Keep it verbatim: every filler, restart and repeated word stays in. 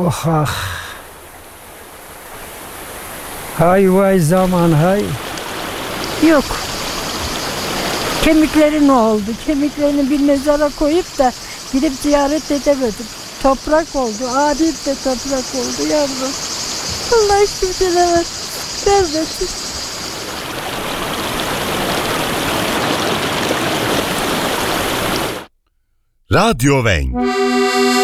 Oh ah. Hay vay zaman hay. Yok. Kemikleri ne oldu? Kemiklerini bir mezara koyup da gidip ziyaret edemedim. Toprak oldu. Abim de toprak oldu yavrum. Allah kimselere vermesin. Radyo Wenk.